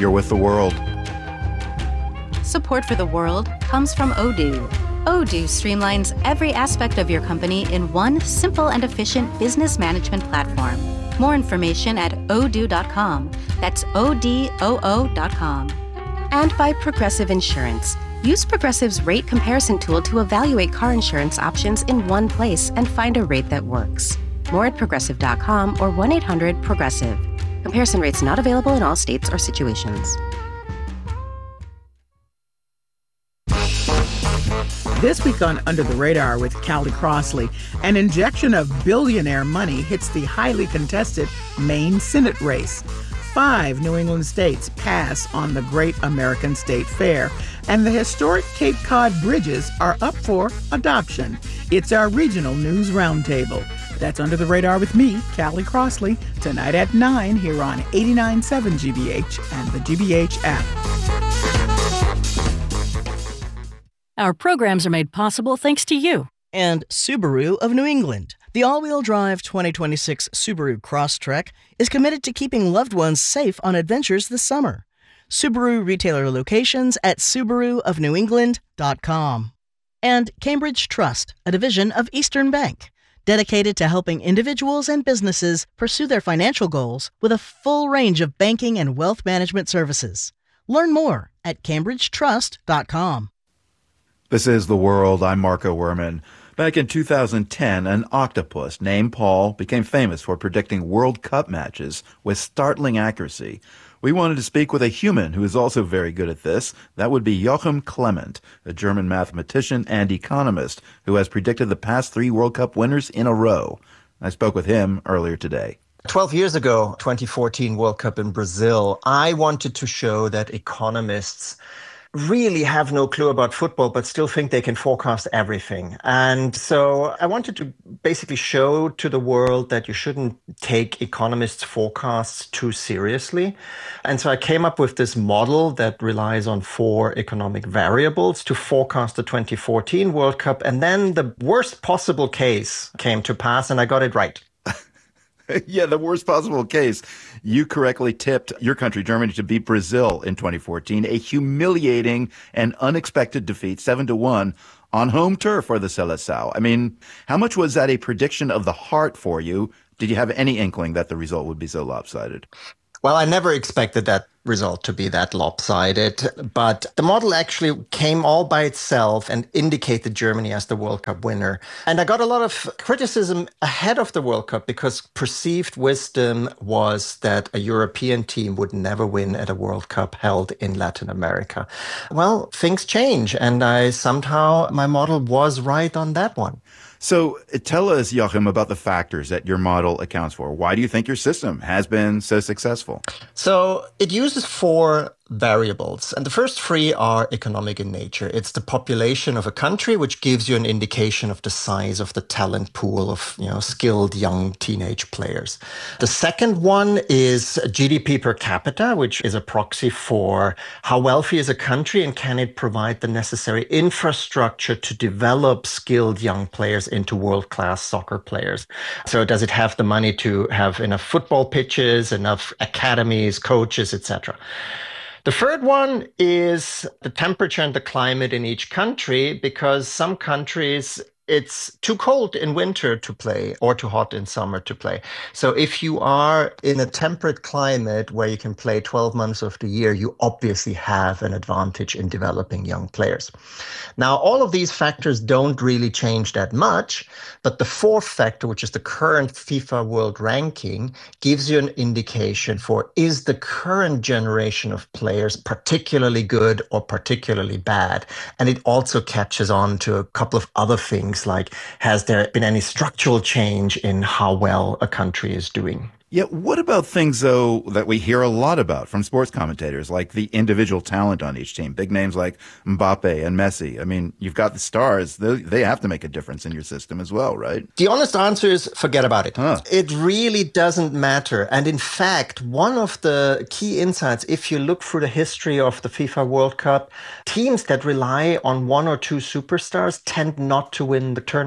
you're with the world. Support for the world comes from Odoo. Odoo streamlines every aspect of your company in one simple and efficient business management platform. More information at odoo.com. That's ODOO.com. And by Progressive Insurance. Use Progressive's rate comparison tool to evaluate car insurance options in one place and find a rate that works. More at progressive.com or 1-800-PROGRESSIVE. Comparison rates not available in all states or situations. This week on Under the Radar with Callie Crossley, an injection of billionaire money hits the highly contested Maine Senate race. 5 New England states pass on the Great American State Fair, and the historic Cape Cod bridges are up for adoption. It's our regional news roundtable. That's Under the Radar with me, Callie Crossley, tonight at 9 here on 89.7 GBH and the GBH app. Our programs are made possible thanks to you. And Subaru of New England. The all-wheel drive 2026 Subaru Crosstrek is committed to keeping loved ones safe on adventures this summer. Subaru retailer locations at SubaruofNewEngland.com. And Cambridge Trust, a division of Eastern Bank, dedicated to helping individuals and businesses pursue their financial goals with a full range of banking and wealth management services. Learn more at CambridgeTrust.com. This is The World. I'm Marco Werman. Back in 2010, an octopus named Paul became famous for predicting World Cup matches with startling accuracy. We wanted to speak with a human who is also very good at this. That would be Joachim Clement, a German mathematician and economist who has predicted the past 3 World Cup winners in a row. I spoke with him earlier today. 12 years ago, 2014 World Cup in Brazil, I wanted to show that economists really have no clue about football, but still think they can forecast everything. And so I wanted to basically show to the world that you shouldn't take economists' forecasts too seriously. And so I came up with this model that relies on 4 economic variables to forecast the 2014 World Cup. And then the worst possible case came to pass, and I got it right. Yeah, the worst possible case. You correctly tipped your country, Germany, to beat Brazil in 2014, a humiliating and unexpected defeat, 7-1 on home turf for the Seleção. I mean, how much was that a prediction of the heart for you? Did you have any inkling that the result would be so lopsided? Well, I never expected that result to be that lopsided, but the model actually came all by itself and indicated Germany as the World Cup winner. And I got a lot of criticism ahead of the World Cup because perceived wisdom was that a European team would never win at a World Cup held in Latin America. Well, things change, and my model was right on that one. So tell us, Joachim, about the factors that your model accounts for. Why do you think your system has been so successful? So it uses 4 variables, and the first 3 are economic in nature. It's the population of a country, which gives you an indication of the size of the talent pool of, skilled young teenage players. The second one is GDP per capita, which is a proxy for how wealthy is a country and can it provide the necessary infrastructure to develop skilled young players into world-class soccer players. So does it have the money to have enough football pitches, enough academies, coaches, etc.? The third one is the temperature and the climate in each country, because some countries, it's too cold in winter to play or too hot in summer to play. So if you are in a temperate climate where you can play 12 months of the year, you obviously have an advantage in developing young players. Now, all of these factors don't really change that much, but the 4th factor, which is the current FIFA World Ranking, gives you an indication for, is the current generation of players particularly good or particularly bad? And it also catches on to a couple of other things, like, has there been any structural change in how well a country is doing? Yeah, what about things, though, that we hear a lot about from sports commentators, like the individual talent on each team? Big names like Mbappe and Messi. I mean, you've got the stars. They have to make a difference in your system as well, right? The honest answer is forget about it. It really doesn't matter. And in fact, one of the key insights, if you look through the history of the FIFA World Cup, teams that rely on 1 or 2 superstars tend not to win the tournament.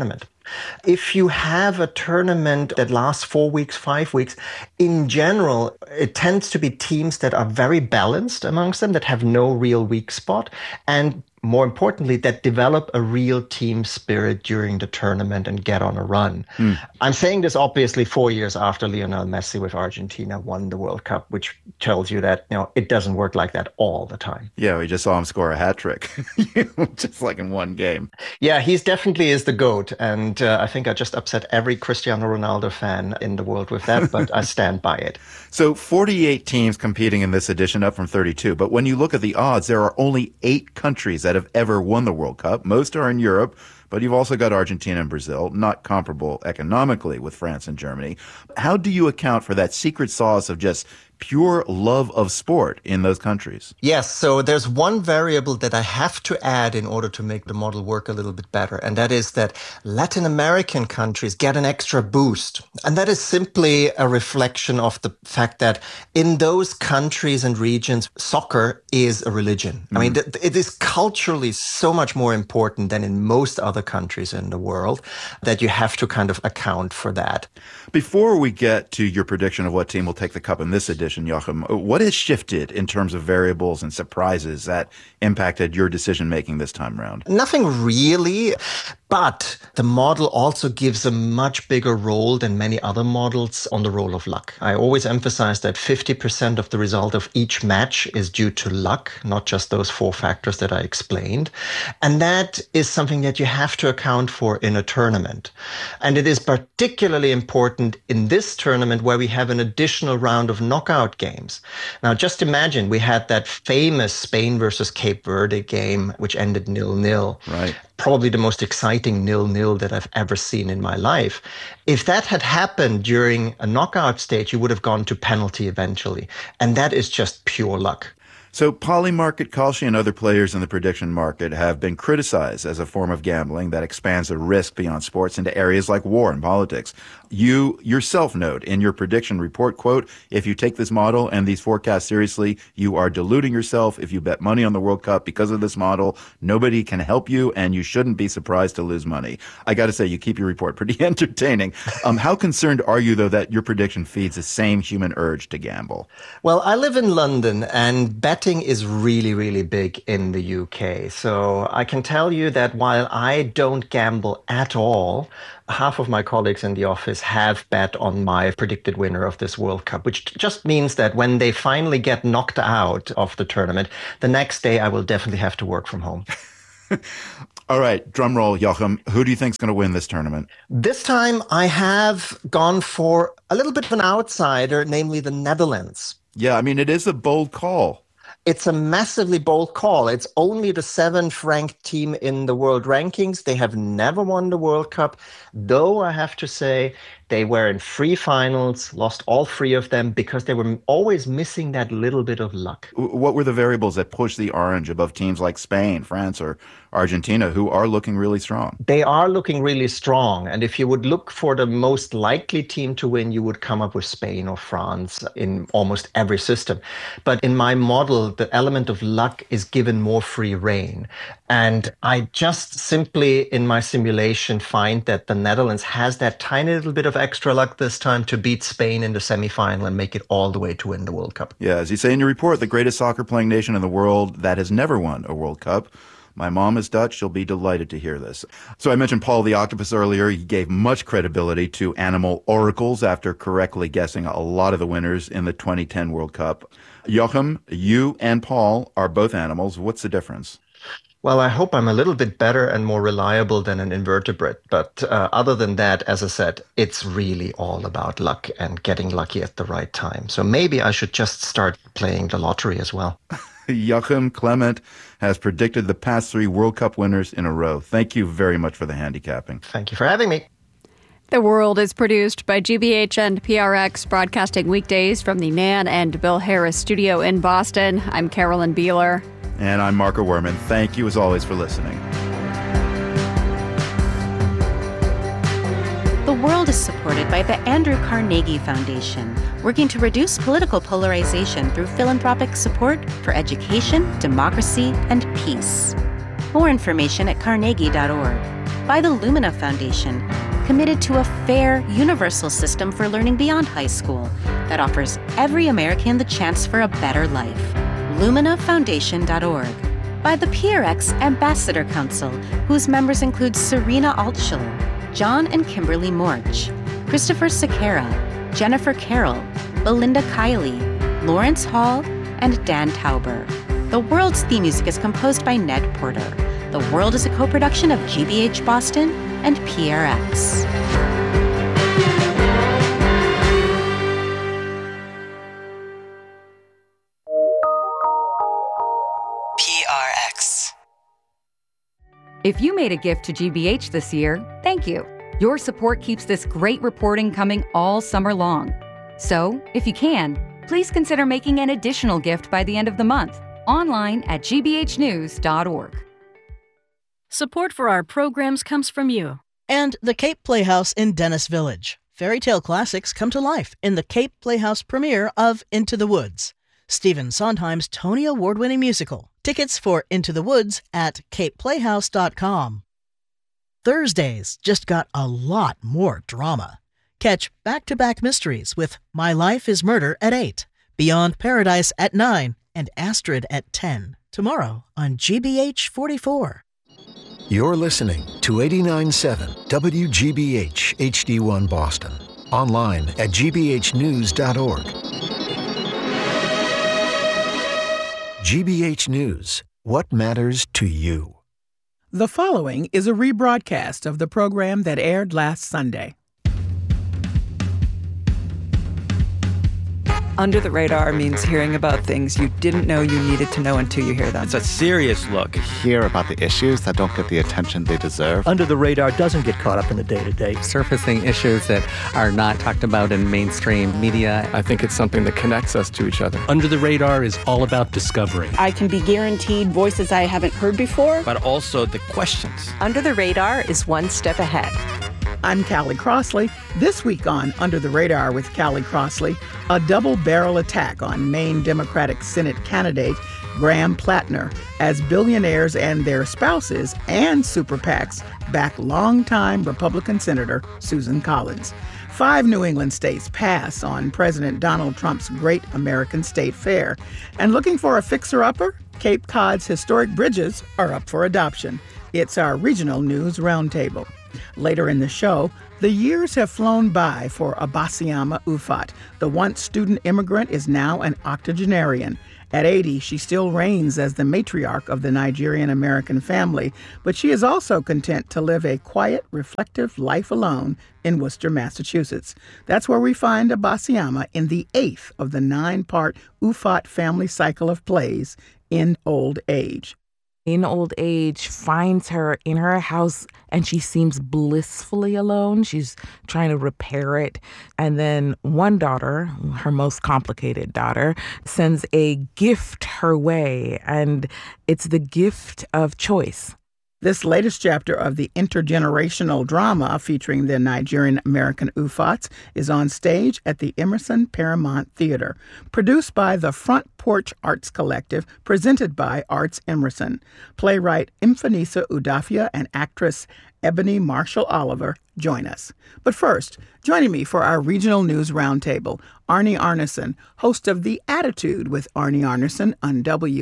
If you have a tournament that lasts 4 weeks, 5 weeks, in general, it tends to be teams that are very balanced amongst them, that have no real weak spot, and more importantly, that develop a real team spirit during the tournament and get on a run. I'm saying this obviously 4 years after Lionel Messi with Argentina won the World Cup, which tells you that it doesn't work like that all the time. Yeah, we just saw him score a hat trick, just like in one game. Yeah, he definitely is the GOAT. And I think I just upset every Cristiano Ronaldo fan in the world with that, but I stand by it. So 48 teams competing in this edition, up from 32. But when you look at the odds, there are only 8 countries that have ever won the World Cup. Most are in Europe, but you've also got Argentina and Brazil, not comparable economically with France and Germany. How do you account for that secret sauce of just pure love of sport in those countries? Yes, so there's one variable that I have to add in order to make the model work a little bit better, and that is that Latin American countries get an extra boost. And that is simply a reflection of the fact that in those countries and regions, soccer is a religion. I mean, it is culturally so much more important than in most other countries in the world that you have to kind of account for that. Before we get to your prediction of what team will take the cup in this edition, Joachim, what has shifted in terms of variables and surprises that impacted your decision-making this time around? Nothing really, but the model also gives a much bigger role than many other models on the role of luck. I always emphasize that 50% of the result of each match is due to luck, not just those 4 factors that I explained. And that is something that you have to account for in a tournament. And it is particularly important in this tournament where we have an additional round of knockout games. Now, just imagine we had that famous Spain versus Cape Verde game, which ended 0-0. Right. Probably the most exciting 0-0 that I've ever seen in my life. If that had happened during a knockout stage, you would have gone to penalty eventually. And that is just pure luck. So Polymarket, Kalshi, and other players in the prediction market have been criticized as a form of gambling that expands the risk beyond sports into areas like war and politics. You yourself note in your prediction report, quote, "If you take this model and these forecasts seriously, you are deluding yourself. If you bet money on the World Cup because of this model, nobody can help you, and you shouldn't be surprised to lose money." I got to say, you keep your report pretty entertaining. How concerned are you, though, that your prediction feeds the same human urge to gamble? Well, I live in London, and betting is really, really big in the UK. So I can tell you that while I don't gamble at all, half of my colleagues in the office have bet on my predicted winner of this World Cup, which just means that when they finally get knocked out of the tournament, the next day I will definitely have to work from home. All right, drum roll, Joachim. Who do you think is going to win this tournament? This time I have gone for a little bit of an outsider, namely the Netherlands. Yeah, I mean, it is a bold call. It's a massively bold call. It's only the 7th ranked team in the world rankings. They have never won the World Cup, though I have to say they were in 3 finals, lost all 3 of them because they were always missing that little bit of luck. What were the variables that pushed the orange above teams like Spain, France, or Argentina, who are looking really strong? They are looking really strong. And if you would look for the most likely team to win, you would come up with Spain or France in almost every system. But in my model, the element of luck is given more free rein. And I just simply, in my simulation, find that the Netherlands has that tiny little bit of extra luck this time to beat Spain in the semifinal and make it all the way to win the World Cup. Yeah, as you say in your report, the greatest soccer-playing nation in the world that has never won a World Cup. My mom is Dutch. She'll be delighted to hear this. So I mentioned Paul the Octopus earlier. He gave much credibility to animal oracles after correctly guessing a lot of the winners in the 2010 World Cup. Joachim, you and Paul are both animals. What's the difference? Well, I hope I'm a little bit better and more reliable than an invertebrate. But other than that, as I said, it's really all about luck and getting lucky at the right time. So maybe I should just start playing the lottery as well. Joachim Clement has predicted the past 3 World Cup winners in a row. Thank you very much for the handicapping. Thank you for having me. The World is produced by GBH and PRX, broadcasting weekdays from the Nan and Bill Harris studio in Boston. I'm Carolyn Beeler. And I'm Marco Werman. Thank you, as always, for listening. The World is supported by the Andrew Carnegie Foundation, working to reduce political polarization through philanthropic support for education, democracy, and peace. More information at carnegie.org. By the Lumina Foundation, committed to a fair, universal system for learning beyond high school that offers every American the chance for a better life. LuminaFoundation.org. By the PRX Ambassador Council, whose members include Serena Altschiller, John and Kimberly Morch, Christopher Sequeira, Jennifer Carroll, Belinda Kiley, Lawrence Hall, and Dan Tauber. The world's theme music is composed by Ned Porter. The World is a co-production of GBH Boston and PRX. PRX. If you made a gift to GBH this year, thank you. Your support keeps this great reporting coming all summer long. So, if you can, please consider making an additional gift by the end of the month, online at gbhnews.org. Support for our programs comes from you. And the Cape Playhouse in Dennis Village. Fairy tale classics come to life in the Cape Playhouse premiere of Into the Woods, Stephen Sondheim's Tony Award-winning musical. Tickets for Into the Woods at capeplayhouse.com. Thursdays just got a lot more drama. Catch Back-to-Back Mysteries with My Life is Murder at 8, Beyond Paradise at 9, and Astrid at 10, tomorrow on GBH 44. You're listening to 89.7 WGBH HD1 Boston. Online at gbhnews.org. GBH News. What matters to you? The following is a rebroadcast of the program that aired last Sunday. Under the radar means hearing about things you didn't know you needed to know until you hear them. It's a serious look. Hear about the issues that don't get the attention they deserve. Under the radar doesn't get caught up in the day-to-day. Surfacing issues that are not talked about in mainstream media. I think it's something that connects us to each other. Under the radar is all about discovery. I can be guaranteed voices I haven't heard before. But also the questions. Under the radar is one step ahead. I'm Callie Crossley. This week on Under the Radar with Callie Crossley, a double-barrel attack on Maine Democratic Senate candidate Graham Plattner as billionaires and their spouses and super PACs back longtime Republican Senator Susan Collins. 5 New England states pass on President Donald Trump's Great American State Fair. And looking for a fixer-upper? Cape Cod's historic bridges are up for adoption. It's our regional news roundtable. Later in the show, the years have flown by for Abasiama Ufot. The once student immigrant is now an octogenarian. At 80, she still reigns as the matriarch of the Nigerian-American family, but she is also content to live a quiet, reflective life alone in Worcester, Massachusetts. That's where we find Abasiama in the 8th of the 9-part Ufot family cycle of plays, In Old Age. In old age finds her in her house and she seems blissfully alone. She's trying to repair it. And then one daughter, her most complicated daughter, sends a gift her way, and it's the gift of choice. This latest chapter of the intergenerational drama featuring the Nigerian-American Ufots is on stage at the Emerson Paramount Theater, produced by the Front Porch Arts Collective, presented by Arts Emerson. Playwright Mfanisa Udafia and actress Ebony Marshall Oliver join us. But first, joining me for our regional news roundtable, Arnie Arneson, host of The Attitude with Arnie Arneson on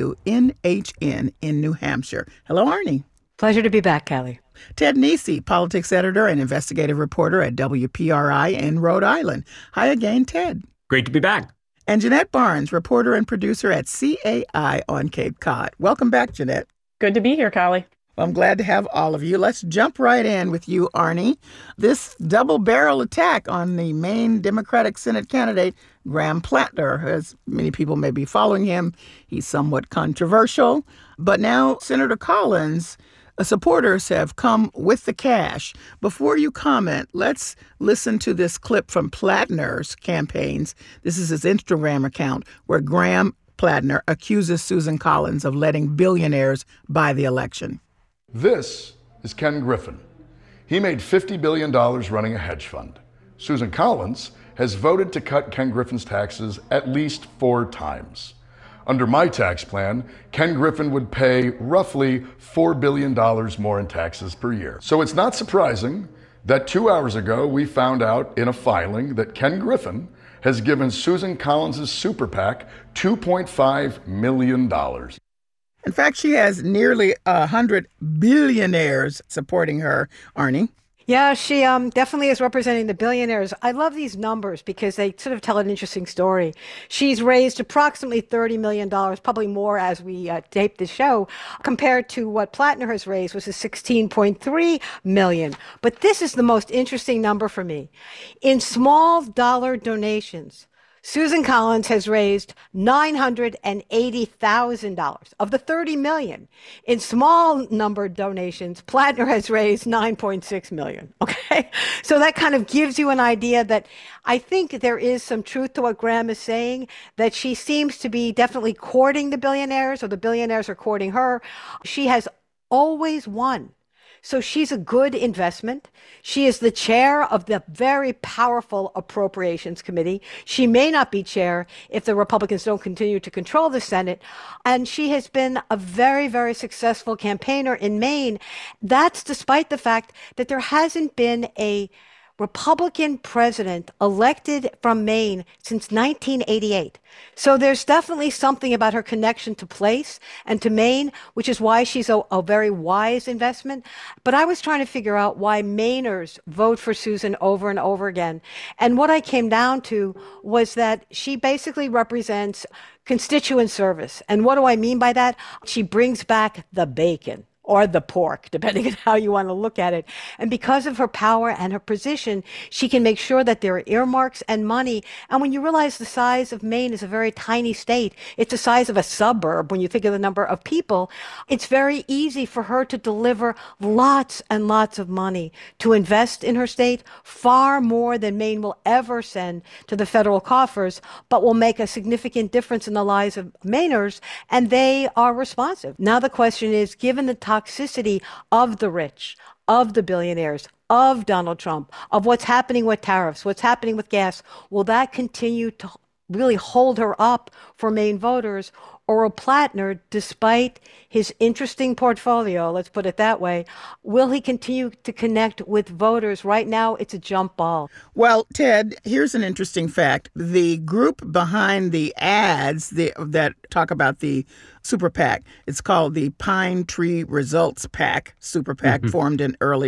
WNHN in New Hampshire. Hello, Arnie. Pleasure to be back, Callie. Ted Nesi, politics editor and investigative reporter at WPRI in Rhode Island. Hi again, Ted. Great to be back. And Jeanette Barnes, reporter and producer at CAI on Cape Cod. Welcome back, Jeanette. Good to be here, Callie. Well, I'm glad to have all of you. Let's jump right in with you, Arnie. This double-barrel attack on the Maine Democratic Senate candidate, Graham Plattner, as many people may be following him. He's somewhat controversial. But now Senator Collins' supporters have come with the cash. Before you comment, let's listen to this clip from Plattner's campaigns. This is his Instagram account where Graham Plattner accuses Susan Collins of letting billionaires buy the election. This is Ken Griffin. He made $50 billion running a hedge fund. Susan Collins has voted to cut Ken Griffin's taxes at least 4 times. Under my tax plan, Ken Griffin would pay roughly $4 billion more in taxes per year. So it's not surprising that 2 hours ago we found out in a filing that Ken Griffin has given Susan Collins' super PAC $2.5 million. In fact, she has nearly 100 billionaires supporting her, Arnie. Yeah, she definitely is representing the billionaires. I love these numbers because they sort of tell an interesting story. She's raised approximately $30 million, probably more as we tape the show, compared to what Plattner has raised, which is $16.3 million. But this is the most interesting number for me. In small dollar donations, Susan Collins has raised $980,000 of the $30 million. In small number donations, Plattner has raised $9.6 million. Okay, so that kind of gives you an idea that I think there is some truth to what Graham is saying, that she seems to be definitely courting the billionaires, or the billionaires are courting her. She has always won. So she's a good investment. She is the chair of the very powerful Appropriations Committee. She may not be chair if the Republicans don't continue to control the Senate. And she has been a very, very successful campaigner in Maine. That's despite the fact that there hasn't been a Republican president elected from Maine since 1988. So there's definitely something about her connection to place and to Maine, which is why she's a very wise investment. But I was trying to figure out why Mainers vote for Susan over and over again. And what I came down to was that she basically represents constituent service. And what do I mean by that? She brings back the bacon, or the pork, depending on how you want to look at it. And because of her power and her position, she can make sure that there are earmarks and money. And when you realize the size of Maine is a very tiny state, it's the size of a suburb when you think of the number of people, it's very easy for her to deliver lots and lots of money to invest in her state, far more than Maine will ever send to the federal coffers, but will make a significant difference in the lives of Mainers, and they are responsive. Now the question is, given the toxicity of the rich, of the billionaires, of Donald Trump, of what's happening with tariffs, what's happening with gas, will that continue to really hold her up for Maine voters? Or will Plattner, despite his interesting portfolio, let's put it that way, will he continue to connect with voters? Right now, it's a jump ball. Well, Ted, here's an interesting fact. The group behind the ads that talk about the Super PAC, it's called the Pine Tree Results PAC, Super PAC, formed in early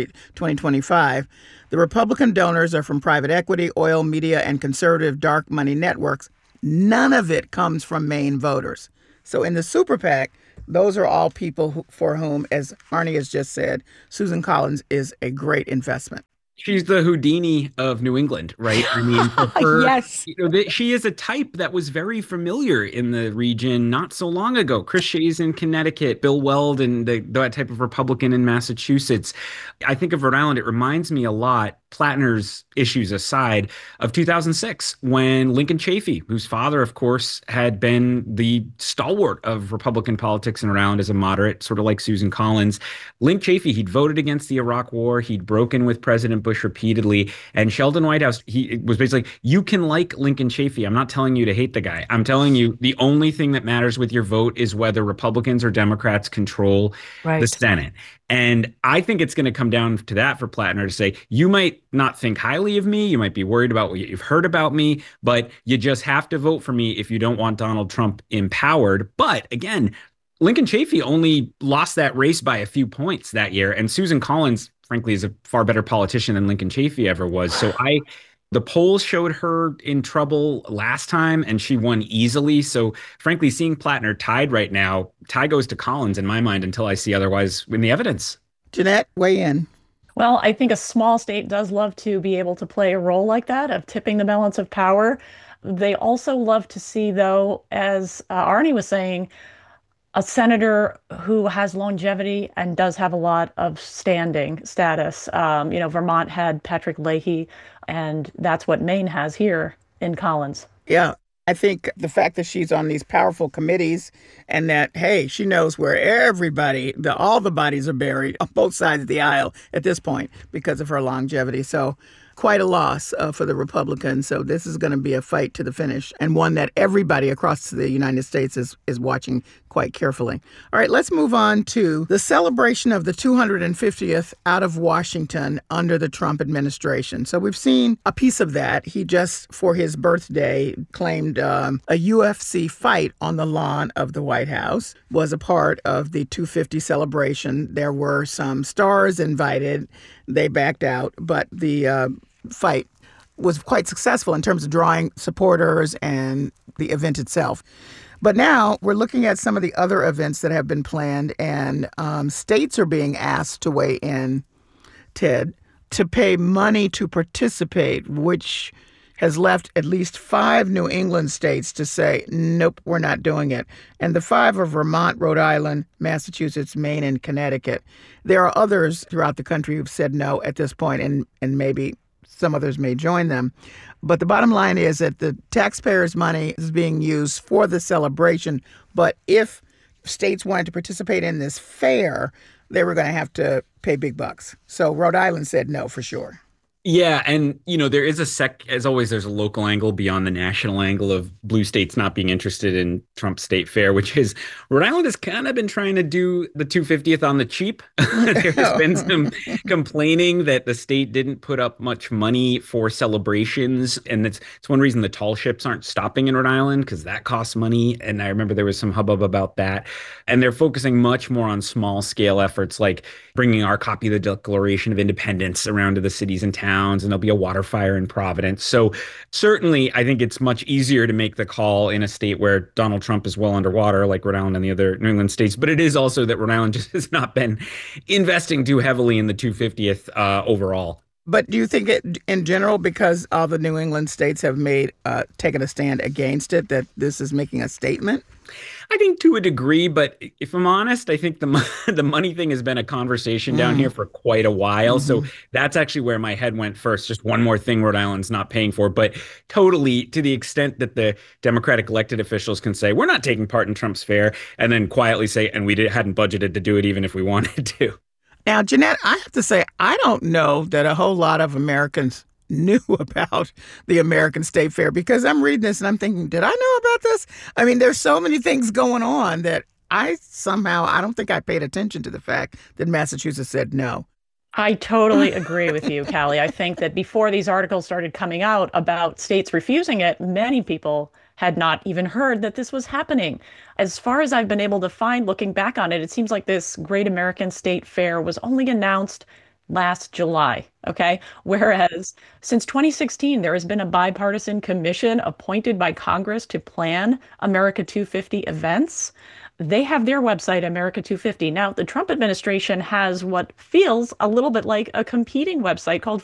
2025. The Republican donors are from private equity, oil, media, and conservative dark money networks. None of it comes from Maine voters. So in the Super PAC, those are all people for whom, as Arnie has just said, Susan Collins is a great investment. She's the Houdini of New England, right? I mean, for her, yes. She is a type that was very familiar in the region not so long ago. Chris Shays in Connecticut, Bill Weld, and that type of Republican in Massachusetts. I think of Rhode Island. It reminds me a lot, Plattner's issues aside, of 2006 when Lincoln Chafee, whose father, of course, had been the stalwart of Republican politics and around as a moderate, sort of like Susan Collins. Link Chafee, he'd voted against the Iraq War. He'd broken with President Bush repeatedly. And Sheldon Whitehouse, he was basically, you can like Lincoln Chafee. I'm not telling you to hate the guy. I'm telling you the only thing that matters with your vote is whether Republicans or Democrats control the Senate. And I think it's going to come down to that for Plattner to say, you might not think highly of me. You might be worried about what you've heard about me, but you just have to vote for me if you don't want Donald Trump empowered. But again, Lincoln Chafee only lost that race by a few points that year. And Susan Collins, frankly, is a far better politician than Lincoln Chafee ever was. So the polls showed her in trouble last time, and she won easily. So frankly, seeing Plattner tied right now, tie goes to Collins in my mind until I see otherwise in the evidence. Jeanette, weigh in. Well, I think a small state does love to be able to play a role like that of tipping the balance of power. They also love to see, though, as Arnie was saying, a senator who has longevity and does have a lot of standing status. Vermont had Patrick Leahy, and that's what Maine has here in Collins. Yeah, I think the fact that she's on these powerful committees and that, hey, she knows where all the bodies are buried on both sides of the aisle at this point because of her longevity. So quite a loss for the Republicans. So this is going to be a fight to the finish, and one that everybody across the United States is watching quite carefully. All right, let's move on to the celebration of the 250th out of Washington under the Trump administration. So we've seen a piece of that. He just, for his birthday, claimed a UFC fight on the lawn of the White House was a part of the 250 celebration. There were some stars invited. They backed out, but the fight was quite successful in terms of drawing supporters and the event itself. But now we're looking at some of the other events that have been planned, and states are being asked to weigh in, Ted, to pay money to participate, which has left at least 5 New England states to say, nope, we're not doing it. And the 5 are Vermont, Rhode Island, Massachusetts, Maine, and Connecticut. There are others throughout the country who've said no at this point, and maybe some others may join them. But the bottom line is that the taxpayers' money is being used for the celebration. But if states wanted to participate in this fair, they were going to have to pay big bucks. So Rhode Island said no for sure. Yeah. And, there is as always, there's a local angle beyond the national angle of blue states not being interested in Trump's state fair, which is Rhode Island has kind of been trying to do the 250th on the cheap. There has been some complaining that the state didn't put up much money for celebrations. And it's one reason the tall ships aren't stopping in Rhode Island, because that costs money. And I remember there was some hubbub about that. And they're focusing much more on small scale efforts like bringing our copy of the Declaration of Independence around to the cities and towns. And there'll be a water fire in Providence. So certainly, I think it's much easier to make the call in a state where Donald Trump is well underwater, like Rhode Island and the other New England states. But it is also that Rhode Island just has not been investing too heavily in the 250th overall. But do you think in general, because all the New England states have taken a stand against it, that this is making a statement? I think to a degree, but if I'm honest, I think the money thing has been a conversation down here for quite a while. So that's actually where my head went first. Just one more thing Rhode Island's not paying for. But totally, to the extent that the Democratic elected officials can say, we're not taking part in Trump's fair, and then quietly say, and we hadn't budgeted to do it even if we wanted to. Now, Jeanette, I have to say, I don't know that a whole lot of Americans knew about the American State Fair, because I'm reading this and I'm thinking, did I know about this? I mean, there's so many things going on that I don't think I paid attention to the fact that Massachusetts said no. I totally agree with you, Callie. I think that before these articles started coming out about states refusing it, many people had not even heard that this was happening. As far as I've been able to find, looking back on it, it seems like this Great American State Fair was only announced last July, okay? Whereas since 2016, there has been a bipartisan commission appointed by Congress to plan America 250 events. They have their website, America 250. Now, the Trump administration has what feels a little bit like a competing website called